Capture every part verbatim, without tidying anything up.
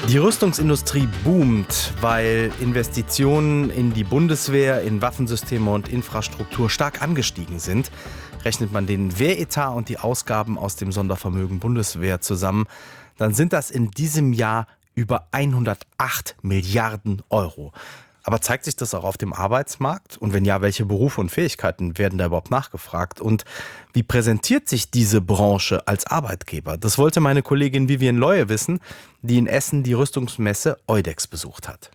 Die Rüstungsindustrie boomt, weil Investitionen in die Bundeswehr, in Waffensysteme und Infrastruktur stark angestiegen sind. Rechnet man den Wehretat und die Ausgaben aus dem Sondervermögen Bundeswehr zusammen, dann sind das in diesem Jahr über hundertacht Milliarden Euro. Aber zeigt sich das auch auf dem Arbeitsmarkt? Und wenn ja, welche Berufe und Fähigkeiten werden da überhaupt nachgefragt? Und wie präsentiert sich diese Branche als Arbeitgeber? Das wollte meine Kollegin Vivian Leue wissen, die in Essen die Rüstungsmesse Eudex besucht hat.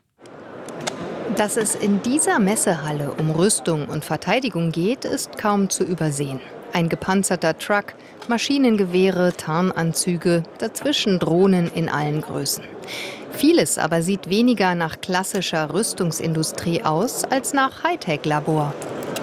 Dass es in dieser Messehalle um Rüstung und Verteidigung geht, ist kaum zu übersehen. Ein gepanzerter Truck, Maschinengewehre, Tarnanzüge, dazwischen Drohnen in allen Größen. Vieles aber sieht weniger nach klassischer Rüstungsindustrie aus als nach Hightech-Labor.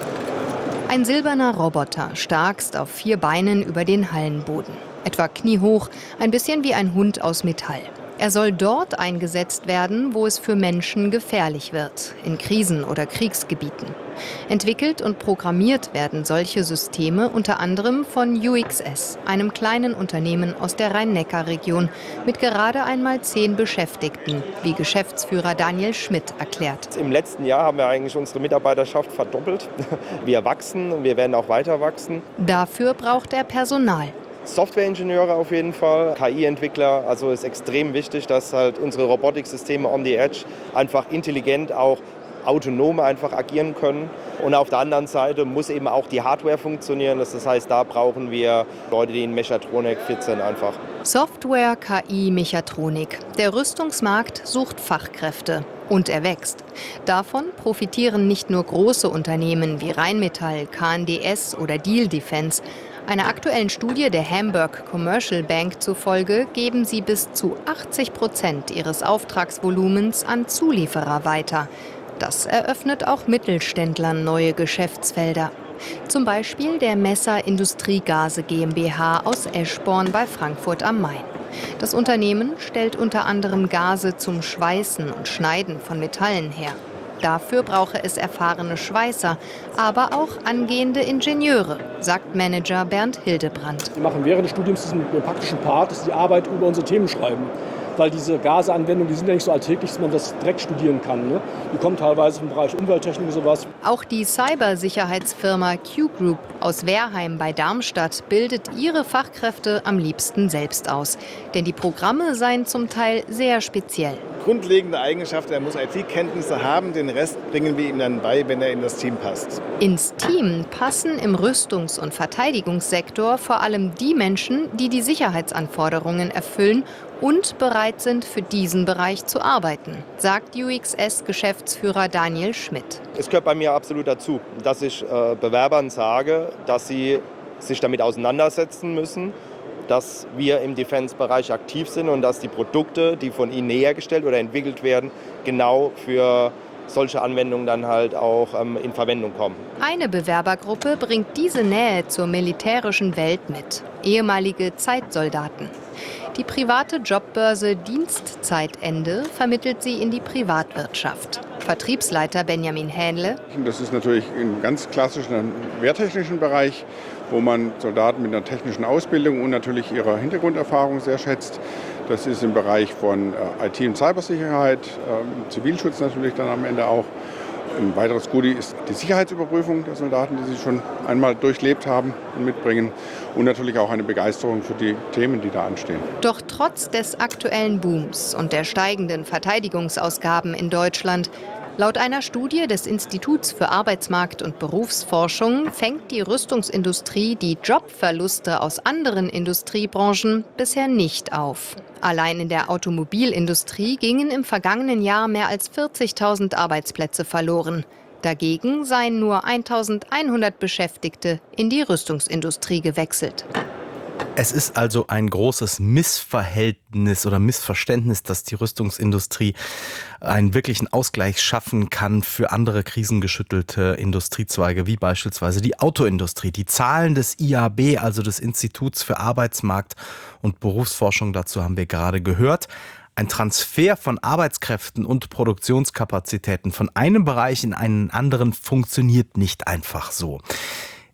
Ein silberner Roboter starkst auf vier Beinen über den Hallenboden. Etwa kniehoch, ein bisschen wie ein Hund aus Metall. Er soll dort eingesetzt werden, wo es für Menschen gefährlich wird, in Krisen- oder Kriegsgebieten. Entwickelt und programmiert werden solche Systeme unter anderem von U X S, einem kleinen Unternehmen aus der Rhein-Neckar-Region mit gerade einmal zehn Beschäftigten, wie Geschäftsführer Daniel Schmidt erklärt. Im letzten Jahr haben wir eigentlich unsere Mitarbeiterschaft verdoppelt. Wir wachsen und wir werden auch weiter wachsen. Dafür braucht er Personal. Softwareingenieure auf jeden Fall, K I-Entwickler. Also ist extrem wichtig, dass halt unsere Robotiksysteme on the edge einfach intelligent, auch autonom einfach agieren können. Und auf der anderen Seite muss eben auch die Hardware funktionieren. Das heißt, da brauchen wir Leute, die in Mechatronik fit sind einfach. Software, K I, Mechatronik. Der Rüstungsmarkt sucht Fachkräfte. Und er wächst. Davon profitieren nicht nur große Unternehmen wie Rheinmetall, K N D S oder Diehl Defence. Einer aktuellen Studie der Hamburg Commercial Bank zufolge geben sie bis zu achtzig Prozent ihres Auftragsvolumens an Zulieferer weiter. Das eröffnet auch Mittelständlern neue Geschäftsfelder. Zum Beispiel der Messer Industriegase GmbH aus Eschborn bei Frankfurt am Main. Das Unternehmen stellt unter anderem Gase zum Schweißen und Schneiden von Metallen her. Dafür brauche es erfahrene Schweißer, aber auch angehende Ingenieure, sagt Manager Bernd Hildebrandt. Wir machen während des Studiums diesen praktischen Part, das ist die Arbeit über unsere Themen schreiben. Weil diese Gaseanwendungen, die sind ja nicht so alltäglich, dass man das direkt studieren kann. Ne? Die kommen teilweise vom Bereich Umwelttechnik und sowas. Auch die Cybersicherheitsfirma Q-Group aus Wehrheim bei Darmstadt bildet ihre Fachkräfte am liebsten selbst aus. Denn die Programme seien zum Teil sehr speziell. Grundlegende Eigenschaft, er muss I T-Kenntnisse haben, den Rest bringen wir ihm dann bei, wenn er in das Team passt. Ins Team passen im Rüstungs- und Verteidigungssektor vor allem die Menschen, die die Sicherheitsanforderungen erfüllen und bereit sind, für diesen Bereich zu arbeiten, sagt U X S-Geschäftsführer Daniel Schmidt. Es gehört bei mir absolut dazu, dass ich äh, Bewerbern sage, dass sie sich damit auseinandersetzen müssen, dass wir im Defense-Bereich aktiv sind und dass die Produkte, die von ihnen hergestellt oder entwickelt werden, genau für solche Anwendungen dann halt auch ähm, in Verwendung kommen. Eine Bewerbergruppe bringt diese Nähe zur militärischen Welt mit. Ehemalige Zeitsoldaten. Die private Jobbörse Dienstzeitende vermittelt sie in die Privatwirtschaft. Vertriebsleiter Benjamin Hähnle. Das ist natürlich im ganz klassischen wehrtechnischen Bereich, wo man Soldaten mit einer technischen Ausbildung und natürlich ihrer Hintergrunderfahrung sehr schätzt. Das ist im Bereich von I T und Cybersicherheit, äh, Zivilschutz natürlich dann am Ende auch. Ein weiteres Goodie ist die Sicherheitsüberprüfung der Soldaten, die sie schon einmal durchlebt haben und mitbringen. Und natürlich auch eine Begeisterung für die Themen, die da anstehen. Doch trotz des aktuellen Booms und der steigenden Verteidigungsausgaben in Deutschland, laut einer Studie des Instituts für Arbeitsmarkt- und Berufsforschung fängt die Rüstungsindustrie die Jobverluste aus anderen Industriebranchen bisher nicht auf. Allein in der Automobilindustrie gingen im vergangenen Jahr mehr als vierzigtausend Arbeitsplätze verloren. Dagegen seien nur eintausendeinhundert Beschäftigte in die Rüstungsindustrie gewechselt. Es ist also ein großes Missverhältnis oder Missverständnis, dass die Rüstungsindustrie einen wirklichen Ausgleich schaffen kann für andere krisengeschüttelte Industriezweige, wie beispielsweise die Autoindustrie. Die Zahlen des I A B, also des Instituts für Arbeitsmarkt- und Berufsforschung, dazu haben wir gerade gehört. Ein Transfer von Arbeitskräften und Produktionskapazitäten von einem Bereich in einen anderen funktioniert nicht einfach so.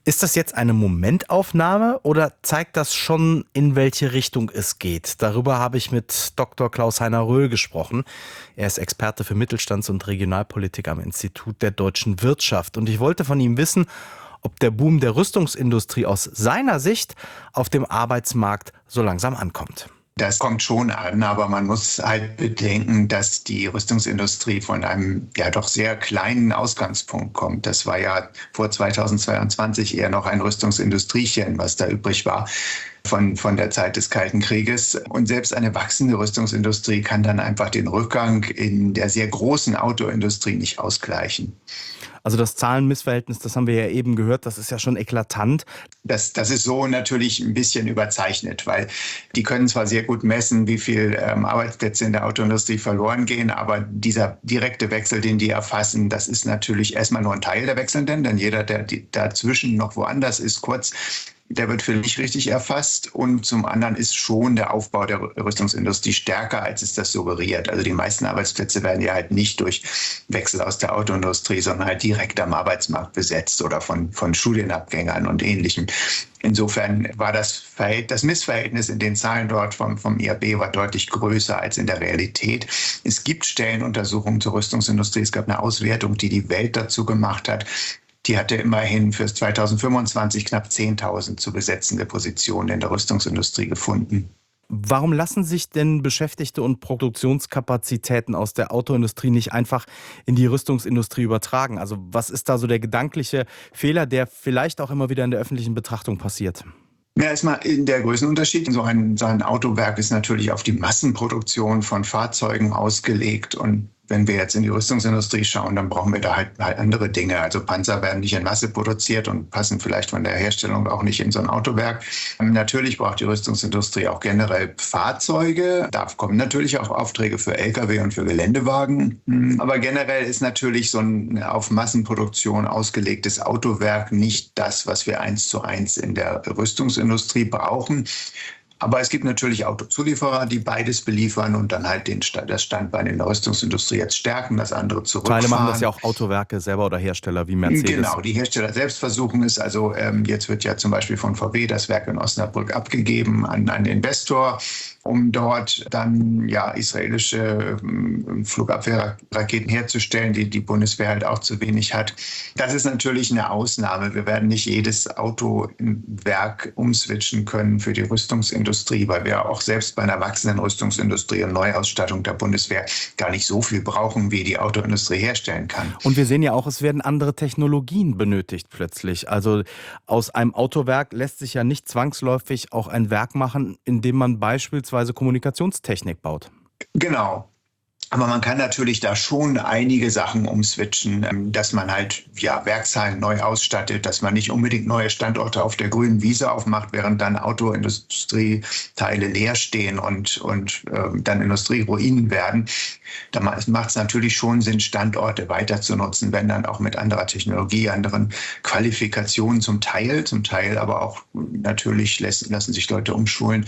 Ist das jetzt eine Momentaufnahme oder zeigt das schon, in welche Richtung es geht? Darüber habe ich mit Doktor Klaus-Heiner Röhl gesprochen. Er ist Experte für Mittelstands- und Regionalpolitik am Institut der deutschen Wirtschaft. Und ich wollte von ihm wissen, ob der Boom der Rüstungsindustrie aus seiner Sicht auf dem Arbeitsmarkt so langsam ankommt. Das kommt schon an, aber man muss halt bedenken, dass die Rüstungsindustrie von einem ja doch sehr kleinen Ausgangspunkt kommt. Das war ja vor zweitausendzweiundzwanzig eher noch ein Rüstungsindustriechen, was da übrig war von, von der Zeit des Kalten Krieges. Und selbst eine wachsende Rüstungsindustrie kann dann einfach den Rückgang in der sehr großen Autoindustrie nicht ausgleichen. Also das Zahlenmissverhältnis, das haben wir ja eben gehört, das ist ja schon eklatant. Das, das ist so natürlich ein bisschen überzeichnet, weil die können zwar sehr gut messen, wie viel ähm, Arbeitsplätze in der Autoindustrie verloren gehen, aber dieser direkte Wechsel, den die erfassen, das ist natürlich erstmal nur ein Teil der Wechselnden, denn jeder, der die, dazwischen noch woanders ist, kurz, der wird für nicht richtig erfasst. Und zum anderen ist schon der Aufbau der Rüstungsindustrie stärker, als es das suggeriert. Also die meisten Arbeitsplätze werden ja halt nicht durch Wechsel aus der Autoindustrie, sondern halt direkt am Arbeitsmarkt besetzt oder von, von Studienabgängern und Ähnlichem. Insofern war das, Verhält- das Missverhältnis in den Zahlen dort vom, vom I A B war deutlich größer als in der Realität. Es gibt Stellenuntersuchungen zur Rüstungsindustrie. Es gab eine Auswertung, die die Welt dazu gemacht hat. Die hatte immerhin für zweitausendfünfundzwanzig knapp zehntausend zu besetzende Positionen in der Rüstungsindustrie gefunden. Warum lassen sich denn Beschäftigte und Produktionskapazitäten aus der Autoindustrie nicht einfach in die Rüstungsindustrie übertragen? Also was ist da so der gedankliche Fehler, der vielleicht auch immer wieder in der öffentlichen Betrachtung passiert? Ja, erstmal in der Größenunterschied. So ein, so ein Autowerk ist natürlich auf die Massenproduktion von Fahrzeugen ausgelegt. Und wenn wir jetzt in die Rüstungsindustrie schauen, dann brauchen wir da halt, halt andere Dinge. Also Panzer werden nicht in Masse produziert und passen vielleicht von der Herstellung auch nicht in so ein Autowerk. Natürlich braucht die Rüstungsindustrie auch generell Fahrzeuge. Da kommen natürlich auch Aufträge für L K W und für Geländewagen. Aber generell ist natürlich so ein auf Massenproduktion ausgelegtes Autowerk nicht das, was wir eins zu eins in der Rüstungsindustrie brauchen. Aber es gibt natürlich Autozulieferer, die beides beliefern und dann halt den, das Standbein in der Rüstungsindustrie jetzt stärken, das andere zurückfahren. Teile machen das ja auch Autowerke selber oder Hersteller wie Mercedes. Genau, die Hersteller selbst versuchen es. Also ähm, jetzt wird ja zum Beispiel von V W das Werk in Osnabrück abgegeben an einen Investor, um dort dann ja israelische ähm, Flugabwehrraketen herzustellen, die die Bundeswehr halt auch zu wenig hat. Das ist natürlich eine Ausnahme. Wir werden nicht jedes Autowerk umswitchen können für die Rüstungsindustrie, weil wir auch selbst bei einer wachsenden Rüstungsindustrie und Neuausstattung der Bundeswehr gar nicht so viel brauchen, wie die Autoindustrie herstellen kann. Und wir sehen ja auch, es werden andere Technologien benötigt plötzlich. Also aus einem Autowerk lässt sich ja nicht zwangsläufig auch ein Werk machen, in dem man beispielsweise Kommunikationstechnik baut. Genau. Aber man kann natürlich da schon einige Sachen umswitchen, dass man halt ja, Werkshallen neu ausstattet, dass man nicht unbedingt neue Standorte auf der grünen Wiese aufmacht, während dann Autoindustrieteile leer stehen und, und äh, dann Industrieruinen werden. Da macht es natürlich schon Sinn, Standorte weiter zu nutzen, wenn dann auch mit anderer Technologie, anderen Qualifikationen zum Teil, zum Teil aber auch natürlich lassen, lassen sich Leute umschulen.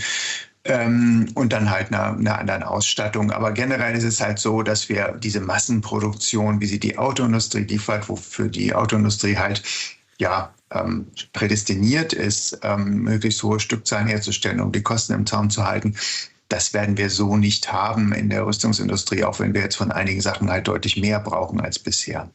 Und dann halt einer, einer anderen Ausstattung. Aber generell ist es halt so, dass wir diese Massenproduktion, wie sie die Autoindustrie liefert, wofür die Autoindustrie halt ja ähm, prädestiniert ist, ähm, möglichst hohe Stückzahlen herzustellen, um die Kosten im Zaum zu halten. Das werden wir so nicht haben in der Rüstungsindustrie, auch wenn wir jetzt von einigen Sachen halt deutlich mehr brauchen als bisher.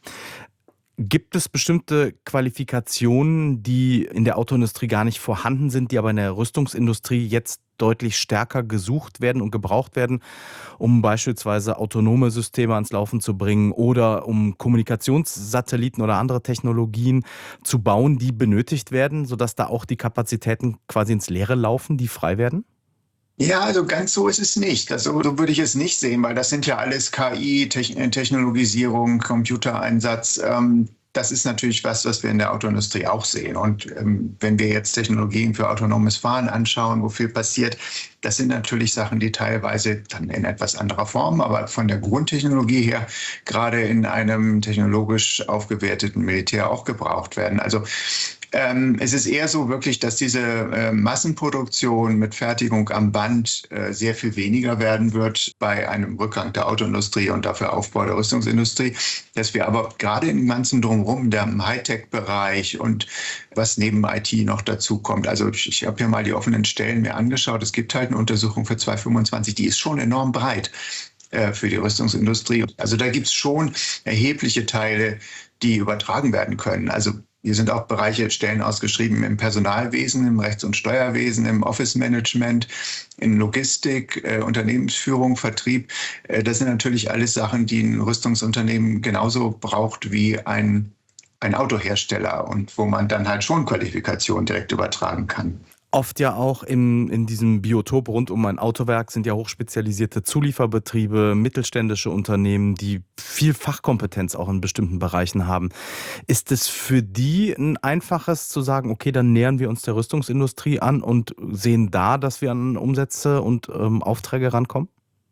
Gibt es bestimmte Qualifikationen, die in der Autoindustrie gar nicht vorhanden sind, die aber in der Rüstungsindustrie jetzt deutlich stärker gesucht werden und gebraucht werden, um beispielsweise autonome Systeme ans Laufen zu bringen oder um Kommunikationssatelliten oder andere Technologien zu bauen, die benötigt werden, sodass da auch die Kapazitäten quasi ins Leere laufen, die frei werden? Ja, also ganz so ist es nicht. Also so würde ich es nicht sehen, weil das sind ja alles K I, Technologisierung, Computereinsatz. Ähm, das ist natürlich was, was wir in der Autoindustrie auch sehen. Und ähm, wenn wir jetzt Technologien für autonomes Fahren anschauen, wo viel passiert, das sind natürlich Sachen, die teilweise dann in etwas anderer Form, aber von der Grundtechnologie her gerade in einem technologisch aufgewerteten Militär auch gebraucht werden. Also Ähm, es ist eher so wirklich, dass diese äh, Massenproduktion mit Fertigung am Band äh, sehr viel weniger werden wird bei einem Rückgang der Autoindustrie und dafür Aufbau der Rüstungsindustrie. Dass wir aber gerade im ganzen Drumherum, dem Hightech-Bereich und was neben I T noch dazu kommt. Also ich, ich habe hier mal die offenen Stellen mir angeschaut. Es gibt halt eine Untersuchung für zweitausendfünfundzwanzig, die ist schon enorm breit äh, für die Rüstungsindustrie. Also da gibt es schon erhebliche Teile, die übertragen werden können. Also hier sind auch Bereiche, Stellen ausgeschrieben im Personalwesen, im Rechts- und Steuerwesen, im Office-Management, in Logistik, äh, Unternehmensführung, Vertrieb. Äh, das sind natürlich alles Sachen, die ein Rüstungsunternehmen genauso braucht wie ein, ein Autohersteller und wo man dann halt schon Qualifikationen direkt übertragen kann. Oft ja auch in, in diesem Biotop rund um ein Autowerk sind ja hochspezialisierte Zulieferbetriebe, mittelständische Unternehmen, die viel Fachkompetenz auch in bestimmten Bereichen haben. Ist es für die ein einfaches zu sagen, okay, dann nähern wir uns der Rüstungsindustrie an und sehen da, dass wir an Umsätze und ähm, Aufträge rankommen?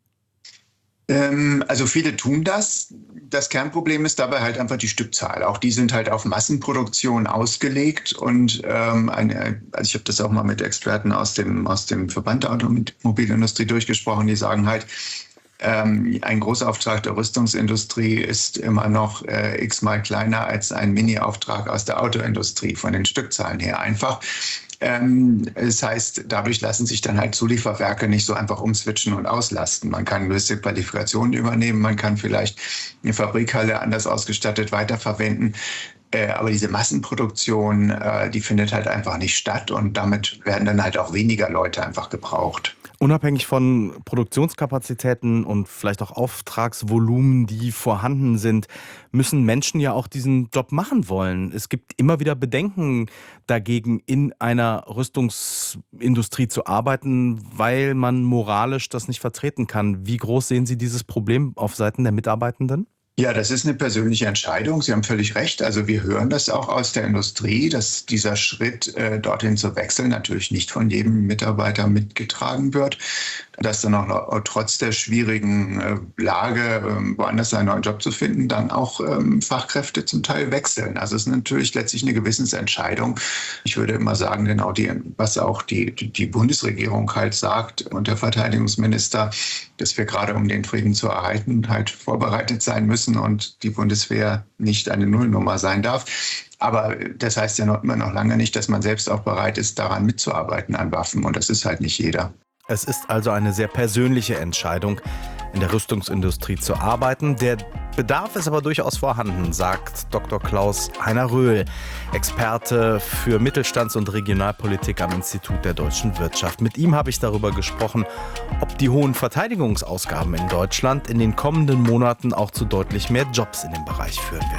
Also viele tun das. Das Kernproblem ist dabei halt einfach die Stückzahl. Auch die sind halt auf Massenproduktion ausgelegt. Und ähm, eine, also ich habe das auch mal mit Experten aus dem, aus dem Verband der Automobilindustrie durchgesprochen, die sagen halt, ähm, ein Großauftrag der Rüstungsindustrie ist immer noch äh, x-mal kleiner als ein Mini-Auftrag aus der Autoindustrie von den Stückzahlen her einfach. Das heißt, dadurch lassen sich dann halt Zulieferwerke nicht so einfach umswitchen und auslasten. Man kann gewisse Qualifikationen übernehmen, man kann vielleicht eine Fabrikhalle anders ausgestattet weiterverwenden. Aber diese Massenproduktion, die findet halt einfach nicht statt und damit werden dann halt auch weniger Leute einfach gebraucht. Unabhängig von Produktionskapazitäten und vielleicht auch Auftragsvolumen, die vorhanden sind, müssen Menschen ja auch diesen Job machen wollen. Es gibt immer wieder Bedenken dagegen, in einer Rüstungsindustrie zu arbeiten, weil man moralisch das nicht vertreten kann. Wie groß sehen Sie dieses Problem auf Seiten der Mitarbeitenden? Ja, das ist eine persönliche Entscheidung. Sie haben völlig recht. Also wir hören das auch aus der Industrie, dass dieser Schritt, äh, dorthin zu wechseln, natürlich nicht von jedem Mitarbeiter mitgetragen wird. Dass dann auch trotz der schwierigen äh, Lage, äh, woanders einen neuen Job zu finden, dann auch ähm, Fachkräfte zum Teil wechseln. Also es ist natürlich letztlich eine Gewissensentscheidung. Ich würde immer sagen, genau die, was auch die, die Bundesregierung halt sagt und der Verteidigungsminister, dass wir gerade um den Frieden zu erhalten halt vorbereitet sein müssen und die Bundeswehr nicht eine Nullnummer sein darf. Aber das heißt ja noch, immer noch lange nicht, dass man selbst auch bereit ist, daran mitzuarbeiten an Waffen. Und das ist halt nicht jeder. Es ist also eine sehr persönliche Entscheidung, in der Rüstungsindustrie zu arbeiten. Der Bedarf ist aber durchaus vorhanden, sagt Doktor Klaus Heiner-Röhl, Experte für Mittelstands- und Regionalpolitik am Institut der deutschen Wirtschaft. Mit ihm habe ich darüber gesprochen, ob die hohen Verteidigungsausgaben in Deutschland in den kommenden Monaten auch zu deutlich mehr Jobs in dem Bereich führen werden.